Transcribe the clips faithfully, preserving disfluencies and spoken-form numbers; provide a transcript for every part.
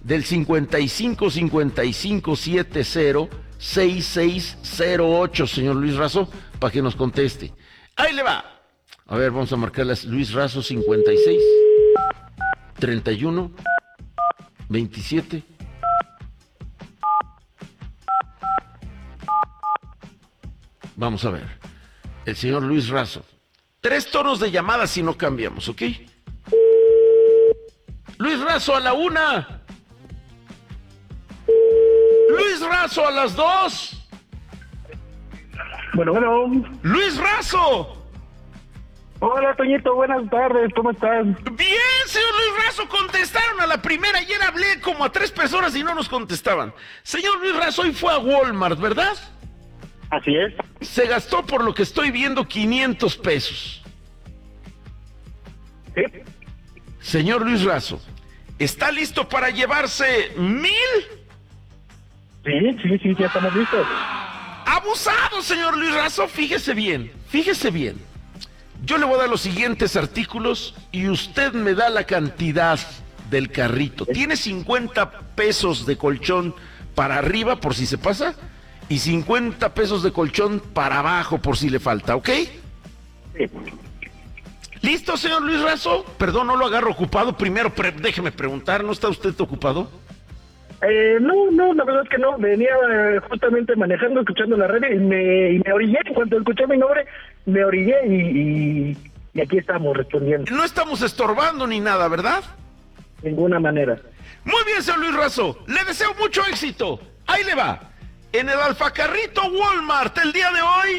del cincuenta y cinco cincuenta y cinco setenta sesenta y seis cero ocho, señor Luis Razo, para que nos conteste. Ahí le va. A ver, vamos a marcarle a Luis Razo. Cincuenta y seis treinta y uno veintisiete. Vamos a ver. El señor Luis Razo. Tres tonos de llamada si no cambiamos, ¿ok? Luis Razo a la una. Luis Razo a las dos. Bueno, bueno. Luis Razo. Hola, Toñito, buenas tardes, ¿cómo estás? Bien, señor Luis Razo, contestaron a la primera. Ayer hablé como a tres personas y no nos contestaban. Señor Luis Razo, hoy fue a Walmart, ¿verdad? Así es. Se gastó, por lo que estoy viendo, quinientos pesos. Sí. Señor Luis Razo, ¿está listo para llevarse mil? Sí, sí, sí, ya estamos listos. Abusado, señor Luis Razo. Fíjese bien, fíjese bien. Yo le voy a dar los siguientes artículos y usted me da la cantidad del carrito. Tiene cincuenta pesos de colchón para arriba por si se pasa y cincuenta pesos de colchón para abajo por si le falta, ¿ok? Sí. ¿Listo, señor Luis Razo? Perdón, no lo agarro ocupado. Primero, pre- déjeme preguntar, ¿no está usted ocupado? Eh, no, no, la verdad es que no. Venía eh, justamente manejando, escuchando la radio y me, y me orillé. En cuanto escuché mi nombre, me orillé y, y, y aquí estamos respondiendo. No estamos estorbando ni nada, ¿verdad? De ninguna manera. Muy bien, señor Luis Razo. Le deseo mucho éxito. Ahí le va. En el alfacarrito Walmart el día de hoy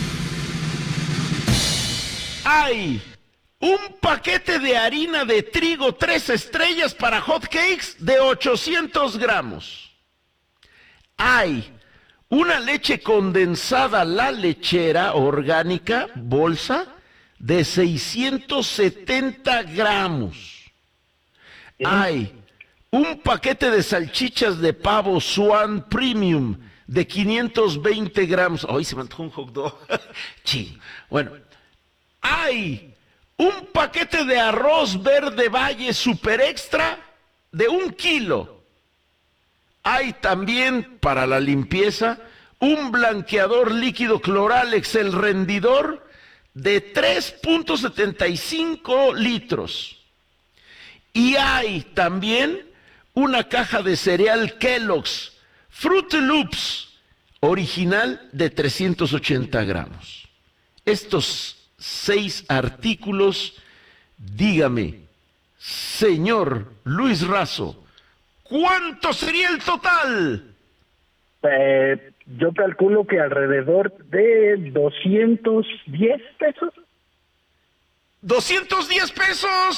hay un paquete de harina de trigo tres estrellas para hot cakes de ochocientos gramos. Hay una leche condensada La Lechera orgánica, bolsa, de seiscientos setenta gramos. Hay un paquete de salchichas de pavo Swan Premium de quinientos veinte gramos. Ay, se me antojó un hot dog. Sí. Bueno, hay un paquete de arroz verde Valle Super Extra de un kilo. Hay también, para la limpieza, un blanqueador líquido Cloralex, el rendidor, de tres punto setenta y cinco litros. Y hay también una caja de cereal Kellogg's Fruity Loops original de trescientos ochenta gramos. Estos seis artículos, dígame, señor Luis Razo, ¿cuánto sería el total? Eh, yo calculo que alrededor de doscientos diez pesos. ¿doscientos diez pesos?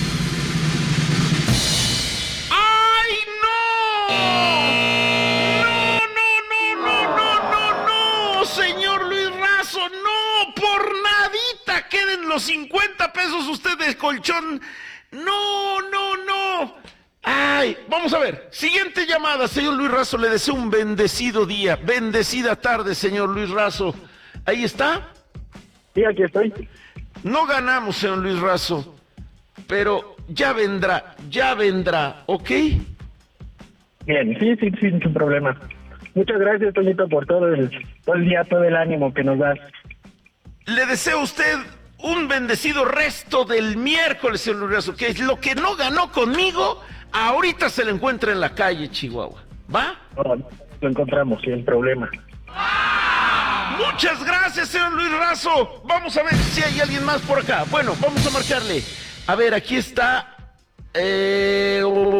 ¡Ay, no! ¡No, no, no, no, no, no, no! Señor Luis Razo, no, por nadita queden los cincuenta pesos usted de colchón. No, no, no. Ay, vamos a ver. Siguiente llamada, señor Luis Razo. Le deseo un bendecido día, bendecida tarde, señor Luis Razo. ¿Ahí está? Sí, aquí estoy. No ganamos, señor Luis Razo, pero ya vendrá, ya vendrá, ¿ok? Bien, sí, sí, sí, sin problema. Muchas gracias, Toñito, por todo el, todo el día, todo el ánimo que nos das. Le deseo a usted un bendecido resto del miércoles, señor Luis Razo, que es lo que no ganó conmigo, ahorita se lo encuentra en la calle, Chihuahua. ¿Va? No, lo encontramos, sin problema. Muchas gracias, señor Luis Razo. Vamos a ver si hay alguien más por acá. Bueno, vamos a marcarle. A ver, aquí está eh,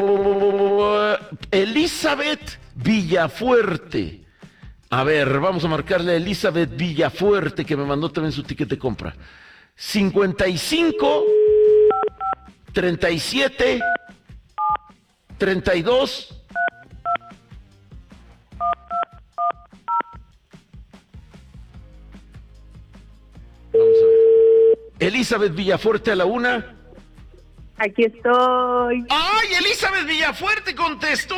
Elizabeth Villafuerte. A ver, vamos a marcarle a Elizabeth Villafuerte, que me mandó también su ticket de compra. cincuenta y cinco, treinta y siete, treinta y dos. Vamos a ver. Elizabeth Villafuerte a la una. Aquí estoy. ¡Ay, Elizabeth Villafuerte contestó!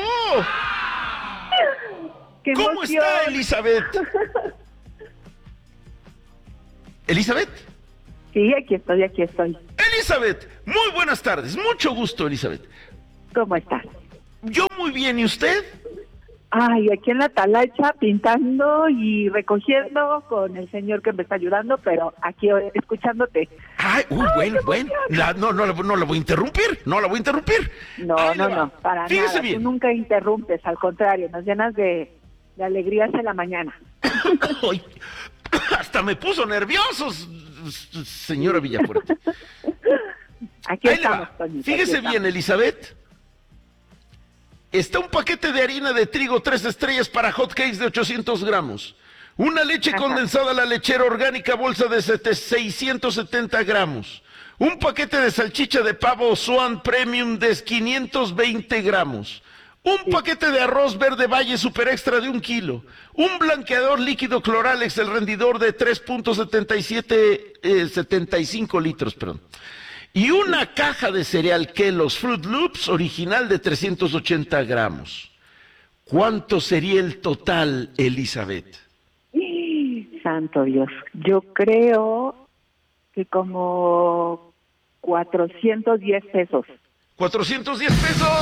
¡Qué ¿Cómo emoción! está, Elizabeth? ¿Elizabeth? Sí, aquí estoy, aquí estoy. Elizabeth, muy buenas tardes. Mucho gusto, Elizabeth. ¿Cómo estás? Yo muy muy bien. ¿Y usted? Ay, aquí en la talacha pintando y recogiendo con el señor que me está ayudando, pero aquí escuchándote. Ay, uy, Ay, bueno, qué bueno. emoción. La- no, no, la- no la voy a interrumpir. No la voy a interrumpir. No, Ahí no, le va. no, para Fíjese nada. bien. Tú nunca interrumpes, al contrario, nos llenas de, de alegrías en la mañana. Ay, hasta me puso nervioso, señora Villafuerte. Aquí Ahí le estamos, va. Toñito, Fíjese aquí bien, Elizabeth. Está un paquete de harina de trigo tres estrellas para hot cakes de ochocientos gramos. Una leche Ajá. condensada la lechera orgánica bolsa de sete- seiscientos setenta gramos. Un paquete de salchicha de pavo Swan Premium de quinientos veinte gramos. Un paquete de arroz verde Valle Super Extra de un kilo. Un blanqueador líquido Cloralex, el rendidor de tres punto setenta y siete, eh, setenta y cinco litros, perdón. Y una caja de cereal Kellogg's Fruit Loops original de trescientos ochenta gramos. ¿Cuánto sería el total, Elizabeth? estamos. Santo Dios, yo creo que como cuatrocientos diez pesos. cuatrocientos diez pesos.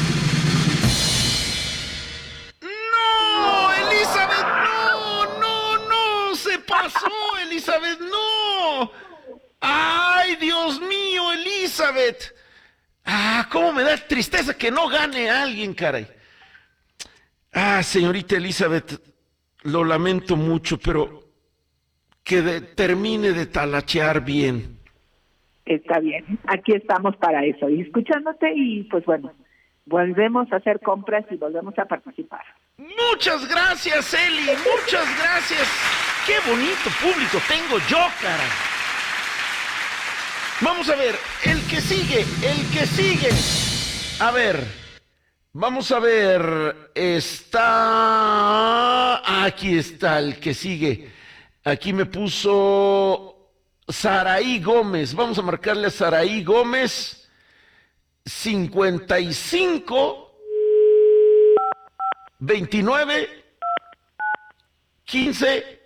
¡No, Elizabeth! ¡No, no, no! ¡Se pasó, Elizabeth! ¡No! ¡Ay, Dios mío, Elizabeth! ¡Ah, cómo me da tristeza que no gane alguien, caray! Ah, señorita Elizabeth, lo lamento mucho, pero que de- termine de talachear bien. Está bien, aquí estamos para eso, y escuchándote y pues bueno, volvemos a hacer compras y volvemos a participar. Muchas gracias, Eli, muchas gracias. Qué bonito público tengo yo, caray. Vamos a ver, el que sigue, el que sigue. A ver, vamos a ver, está... Aquí está el que sigue. Aquí me puso Saraí Gómez. Vamos a marcarle a Saraí Gómez. cincuenta y cinco, veintinueve, quince.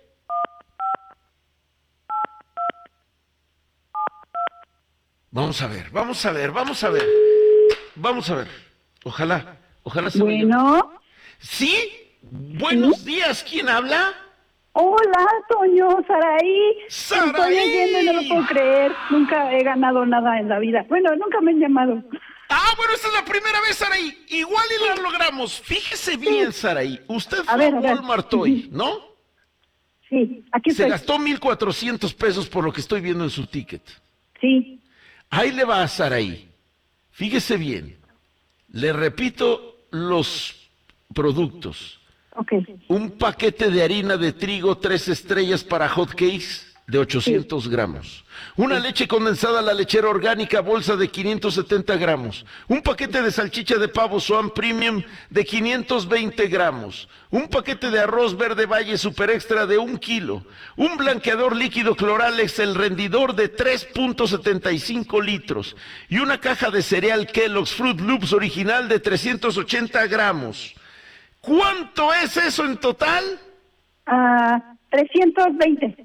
Vamos a ver, vamos a ver, vamos a ver. Vamos a ver. Ojalá, ojalá se vaya. Bueno, ¿Sí? Buenos días, ¿quién habla? hola, Toño, Saraí. ¡Saraí! Estoy oyendo y no lo puedo creer. Nunca he ganado nada en la vida. Bueno, nunca me han llamado. Ah, bueno, esta es la primera vez, Saraí. Igual y la logramos. Fíjese bien, Saraí. Usted fue A a, ver, a ver. Walmart hoy, ¿no? Sí, aquí Se estoy. gastó mil cuatrocientos pesos por lo que estoy viendo en su ticket. Sí, Ahí le va a Saraí. Fíjese bien. Le repito los productos. ok. Un paquete de harina de trigo tres estrellas para hot cakes de ochocientos gramos. Una leche condensada la lechera orgánica bolsa de quinientos setenta gramos. Un paquete de salchicha de pavo Swan Premium de quinientos veinte gramos. Un paquete de arroz verde Valle Super Extra de un kilo. Un blanqueador líquido Cloralex el rendidor de tres punto setenta y cinco litros. Y una caja de cereal Kellogg's Fruit Loops original de trescientos ochenta gramos. ¿Cuánto es eso en total? Ah, trescientos veinte.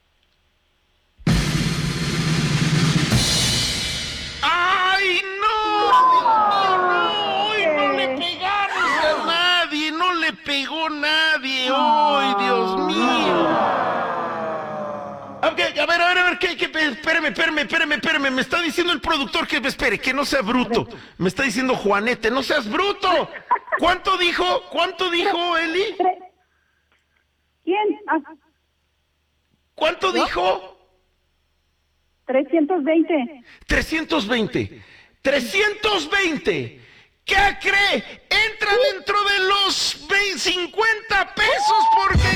¡Ay, no! ¡No, no! ¡Hoy no le pegaron a nadie! ¡No le pegó nadie! ¡Ay, Dios mío! Ok, a ver, a ver, a ver, ¿qué, qué? Espéreme, espéreme, espéreme, espéreme. Me está diciendo el productor que, espere, que no sea bruto. Me está diciendo Juanete, no seas bruto. ¿Cuánto dijo? ¿Cuánto dijo, Eli? Tre- ¿Quién? Ah, ¿Cuánto dijo? trescientos veinte. trescientos veinte. trescientos veinte. ¿Qué cree? Entra dentro de los veinte, cincuenta pesos porque